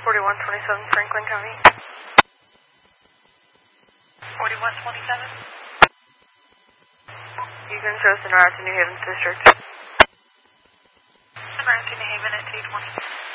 4127 Franklin County. 4127? You can show us the route to New Haven District. I'm to New Haven at 220.